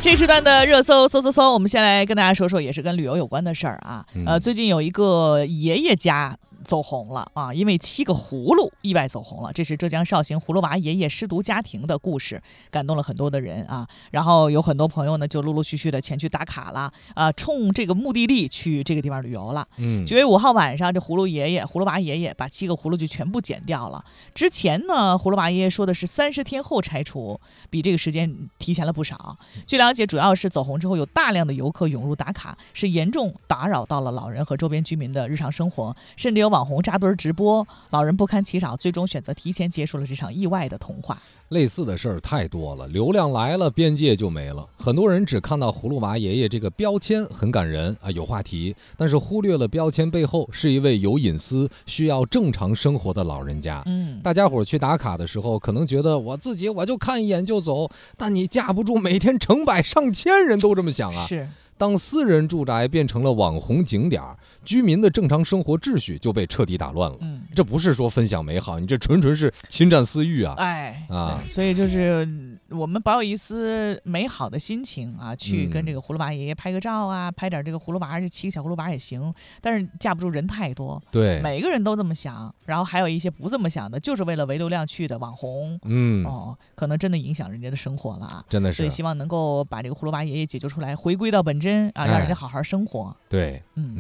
这时段的热搜搜，我们先来跟大家说说，也是跟旅游有关的事儿啊。最近有一个爷爷家走红了啊，因为7个葫芦意外走红了。这是浙江绍兴葫芦娃爷爷失独家庭的故事，感动了很多的人啊。然后有很多朋友呢，就陆陆续续的前去打卡了啊，冲这个目的地去这个地方旅游了。9月5号晚上，这葫芦娃爷爷把7个葫芦就全部剪掉了。之前呢，葫芦娃爷爷说的是30天后拆除，比这个时间提前了不少。据了解，主要是走红之后有大量的游客涌入打卡，是严重打扰到了老人和周边居民的日常生活，甚至有网红扎堆直播，老人不堪其扰，最终选择提前结束了这场意外的童话。 类似的事儿太多了，流量来了，边界就没了。很多人只看到葫芦娃爷爷这个标签很感人啊，有话题，但是忽略了标签背后是一位有隐私、需要正常生活的老人家。大家伙去打卡的时候，可能觉得我就看一眼就走，但你架不住每天成百上千人都这么想啊。 是。 当私人住宅变成了网红景点，居民的正常生活秩序就被彻底打乱了。这不是说分享美好，你这纯是侵占私欲啊！ 所以就是我们保有一丝美好的心情啊，去跟这个葫芦娃爷爷拍个照啊，拍点这个葫芦娃，这7个小葫芦娃也行。但是架不住人太多， 对， 每个人都这么想，然后还有一些不这么想的，就是为了唯流量去的网红，可能真的影响人家的生活了啊！ 真的是， 所以希望能够把这个葫芦娃爷爷解救出来，回归到本真啊，让人家好好生活。 对，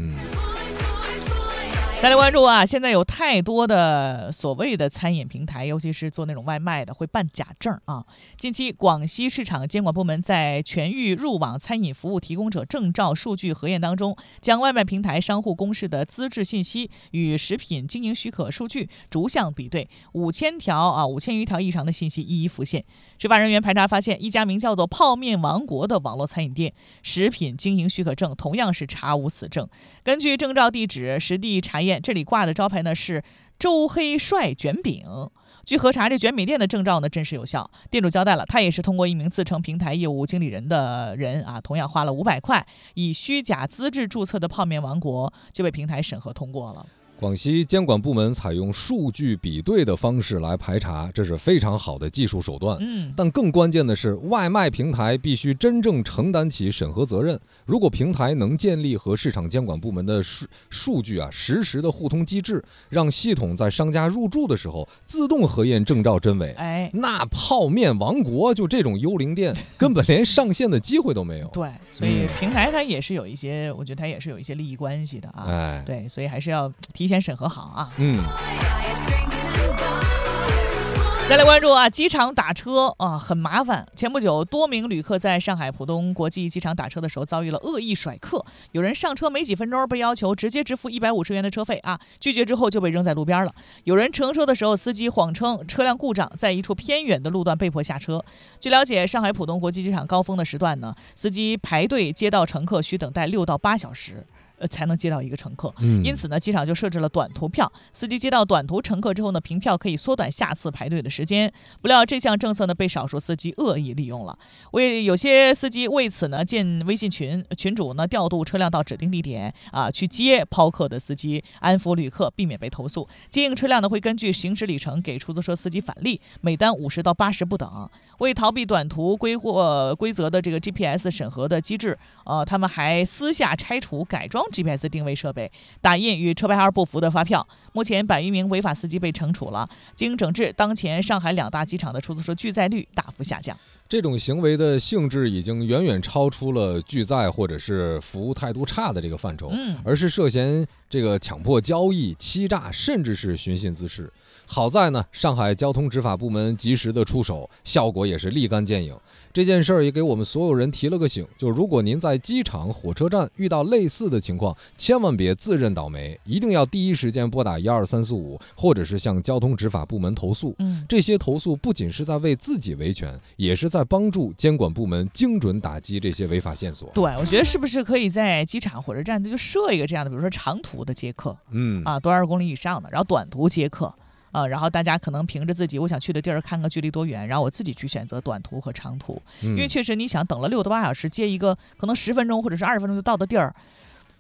再来关注啊，现在有太多的所谓的餐饮平台，尤其是做那种外卖的，会办假证啊。近期，广西市场监管部门在全域入网餐饮服务提供者证照数据核验当中，将外卖平台商户公示的资质信息与食品经营许可数据逐项比对，5000余条异常的信息一一浮现。执法人员排查发现，一家名叫做泡面王国的网络餐饮店，食品经营许可证同样是查无此证。根据证照地址实地查验，这里挂的招牌呢是周黑帅卷饼。据核查，这卷饼店的证照呢真实有效。店主交代了，他也是通过一名自称平台业务经理人的人啊，同样花了500块，以虚假资质注册的泡面王国就被平台审核通过了。 广西监管部门采用数据比对的方式来排查，这是非常好的技术手段。但更关键的是，外卖平台必须真正承担起审核责任。如果平台能建立和市场监管部门的数据实时的互通机制，让系统在商家入驻的时候自动核验证照真伪，那泡面王国就这种幽灵店根本连上线的机会都没有。 对，所以平台它也是有一些，我觉得它也是有一些利益关系的啊。对，所以还是要提前审核好啊。再来关注啊，机场打车啊很麻烦。前不久，多名旅客在上海浦东国际机场打车的时候遭遇了恶意甩客，有人上车没几分钟被要求直接支付150元的车费啊，拒绝之后就被扔在路边了。有人乘车的时候，司机谎称车辆故障，在一处偏远的路段被迫下车。据了解，上海浦东国际机场高峰的时段呢，司机排队接到乘客需等待6到8小时。才能接到一个乘客，因此呢，机场就设置了短途票。司机接到短途乘客之后呢，凭票可以缩短下次排队的时间。不料这项政策呢，被少数司机恶意利用了。有些司机为此呢，建微信群主呢，调度车辆到指定地点啊，去接抛客的司机，安抚旅客，避免被投诉。接应车辆呢，会根据行驶里程给出租车司机返利，每单50到80不等。为逃避短途规则的这个 GPS 审核的机制，他们还私下拆除改装GPS 定位设备，打印与车牌号不符的发票。目前100余名违法司机被惩处了。经整治，当前上海2大机场的出租车拒载率大幅下降。 这种行为的性质已经远远超出了拒载或者是服务态度差的这个范畴，而是涉嫌这个强迫交易、欺诈，甚至是寻衅滋事。好在呢，上海交通执法部门及时的出手，效果也是立竿见影。这件事儿也给我们所有人提了个醒，就如果您在机场、火车站遇到类似的情况，千万别自认倒霉，一定要第一时间拨打12345，或者是向交通执法部门投诉。这些投诉不仅是在为自己维权，也是在帮助监管部门精准打击这些违法线索。 对，我觉得是不是可以在机场、火车站就设一个这样的，比如说长途的接客，多20公里以上的，然后短途接客。然后大家可能凭着自己我想去的地儿看个距离多远，然后我自己去选择短途和长途，因为确实你想等了6到8小时接一个可能10分钟或者是20分钟就到的地儿，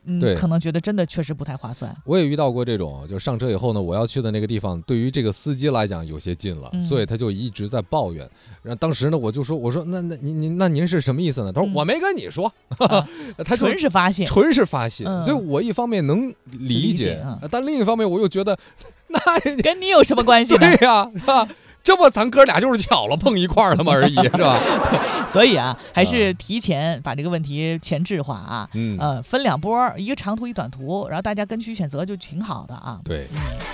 对， 可能觉得真的确实不太划算。 我也遇到过这种，就上车以后呢，我要去的那个地方对于这个司机来讲有些近了，所以他就一直在抱怨。然后当时呢，我说那您是什么意思呢？他说我没跟你说，他纯是发泄， 所以我一方面能理解，但另一方面我又觉得那跟你有什么关系呢？ 对呀，是吧？这不咱哥俩就是巧了碰一块儿了吗而已，是吧？ 所以啊，还是提前把这个问题前置化啊，分2波，一个长途一短途，然后大家跟需选择就挺好的啊。 对。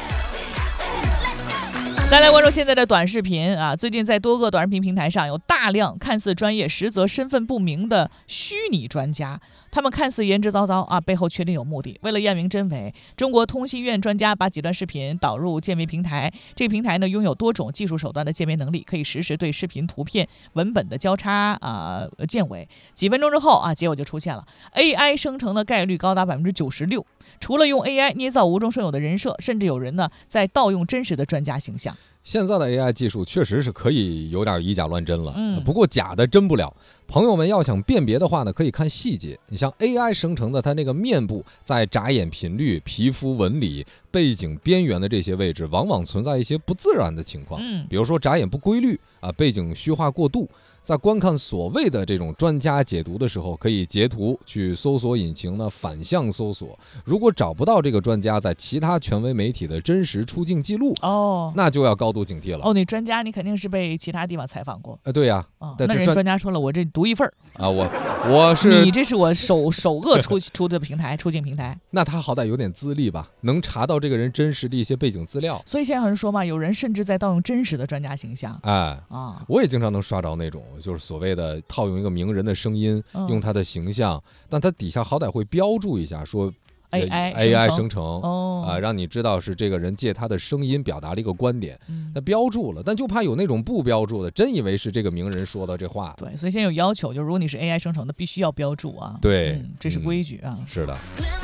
再来关注现在的短视频啊，最近在多个短视频平台上有大量看似专业实则身份不明的虚拟专家，他们看似言之凿凿啊，背后确定有目的。为了验明真伪，中国通信院专家把几段视频导入鉴别平台，这个平台呢拥有多种技术手段的鉴别能力，可以实时对视频、图片、文本的交叉鉴伪。几分钟之后啊，结果就出现了 AI 生成的概率高达96%。除了用 AI 捏造无中生有的人设，甚至有人呢在盗用真实的专家形象。 现在的 AI 技术确实是可以有点以假乱真了，不过假的真不了。朋友们要想辨别的话呢，可以看细节。你像 AI 生成的，它那个面部在眨眼频率、皮肤纹理、背景边缘的这些位置，往往存在一些不自然的情况，比如说眨眼不规律啊，背景虚化过度。在观看所谓的这种专家解读的时候，可以截图去搜索引擎呢反向搜索。如果找不到这个专家在其他权威媒体的真实出镜记录，那就要高度警惕了。 你专家你肯定是被其他地方采访过。 对呀， 那人专家说了，我这独一份啊，我是你这是我首个出的平台出镜平台。 那他好歹有点资历吧，能查到这个人真实的一些背景资料。 所以现在有人说嘛，有人甚至在盗用真实的专家形象。 我也经常能刷着那种。就是所谓的套用一个名人的声音，用他的形象，但他底下好歹会标注一下说 AI 生成让你知道是这个人借他的声音表达了一个观点，他标注了，但就怕有那种不标注的，真以为是这个名人说的这话。 对，所以现在有要求，就如果你是 AI 生成的，必须要标注啊。 对， 这是规矩啊。 是的。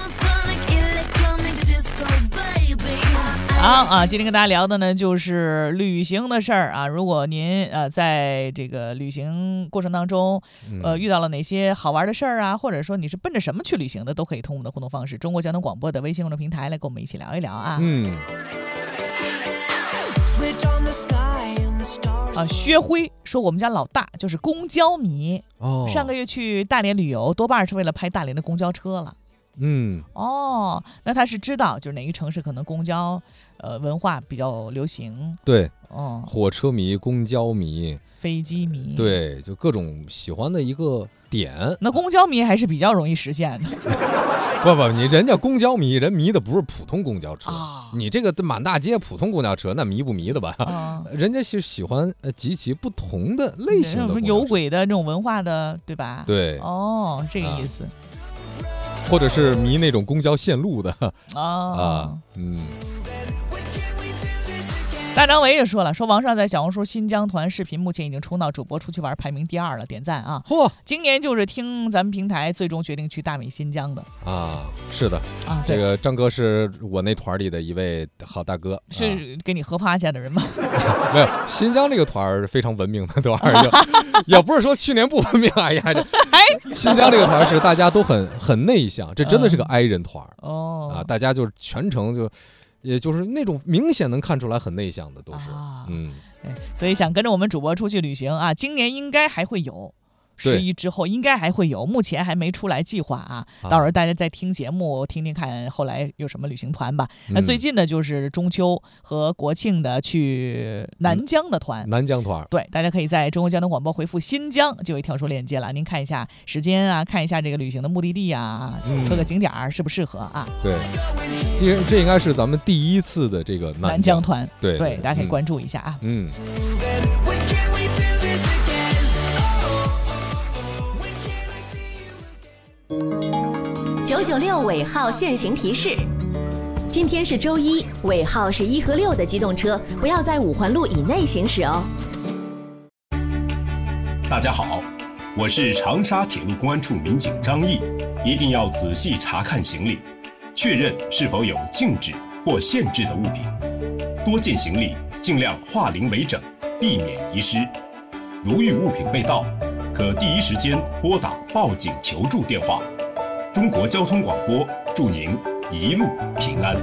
好今天跟大家聊的呢就是旅行的事儿啊。如果您在这个旅行过程当中遇到了哪些好玩的事儿啊，或者说你是奔着什么去旅行的，都可以通过我们的互动方式中国交通广播的微信公众平台来跟我们一起聊一聊啊。薛辉说我们家老大就是公交迷，上个月去大连旅游，多半是为了拍大连的公交车了。那他是知道就是哪个城市可能公交文化比较流行。 对，火车迷、公交迷、 飞机迷， 对，就各种喜欢的一个点。 那公交迷还是比较容易实现的。 不，你人家公交迷，人迷的不是普通公交车，你这个满大街普通公交车，那迷不迷的吧？人家是喜欢极其不同的类型的有轨的这种文化的，对吧？ 对， 这个意思。 或者是迷那种公交线路的大张伟也说了，说王上在小红书新疆团视频目前已经冲到主播出去玩排名第2了，点赞啊！今年就是听咱们平台最终决定去大美新疆的是的这个张哥是我那团里的一位好大哥， 是给你喝趴下的人吗？ 没有，新疆这个团非常文明的团，也不是说去年不文明，新疆这个团是大家都很内向，这真的是个 I 人团大家就是全程也就是那种明显能看出来很内向的都是所以想跟着我们主播出去旅行啊，今年应该还会有，11之后应该还会有，目前还没出来计划啊。到时候大家再听节目，听听看后来有什么旅行团吧。那最近的就是中秋和国庆的去南疆的团，对，大家可以在中国交通广播回复新疆就会跳出链接了，您看一下时间啊，看一下这个旅行的目的地啊，各个景点适不适合啊？ 对，因为这应该是咱们第1次的这个南疆团， 对， 大家可以关注一下啊。 996尾号限行提示：今天是周一，尾号是1和6的机动车不要在5环路以内行驶哦。 大家好，我是长沙铁路公安处民警张毅，一定要仔细查看行李，确认是否有禁止或限制的物品。多件行李尽量化零为整，避免遗失。如遇物品被盗，可第一时间拨打报警求助电话。 中国交通广播，祝您一路平安。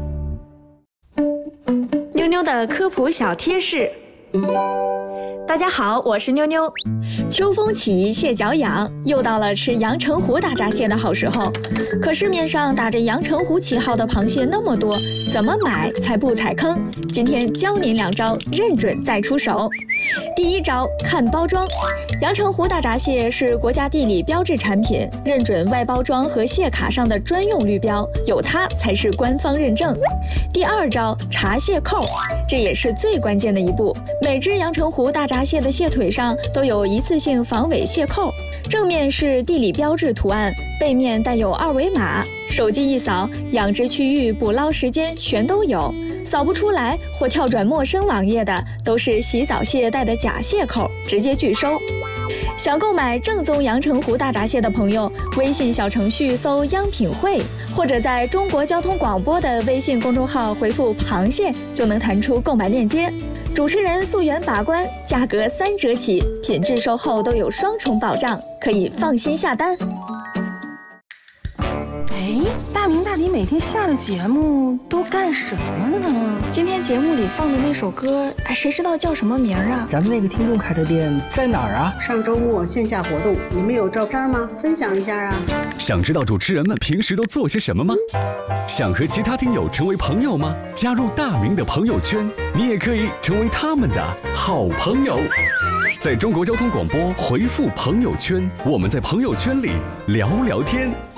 妞妞的科普小贴士。大家好，我是妞妞。秋风起，蟹脚痒，又到了吃阳澄湖大闸蟹的好时候。可市面上打着阳澄湖旗号的螃蟹那么多，怎么买才不踩坑？今天教您2招，认准再出手。第1招，看包装。阳澄湖大闸蟹是国家地理标志产品，认准外包装和蟹卡上的专用绿标，有它才是官方认证。第2招，查蟹扣，这也是最关键的一步。每只阳澄湖大闸蟹的蟹腿上都有一次性防伪蟹扣，正面是地理标志图案，背面带有2维码，手机一扫，养殖区域、捕捞时间全都有。扫不出来或跳转陌生网页的，都是洗澡蟹带的假蟹扣，直接拒收。想购买正宗阳澄湖大闸蟹的朋友，微信小程序搜央品汇，或者在中国交通广播的微信公众号回复螃蟹，就能弹出购买链接。主持人溯源把关，价格3折起，品质售后都有双重保障，可以放心下单。 大明大迪每天下了节目都干什么呢？ 今天节目里放的那首歌，谁知道叫什么名啊？ 咱们那个听众开的店在哪儿啊？ 上周末线下活动，你们有照片吗？分享一下啊！ 想知道主持人们平时都做些什么吗？想和其他听友成为朋友吗？加入大明的朋友圈，你也可以成为他们的好朋友。在中国交通广播回复朋友圈，我们在朋友圈里聊聊天。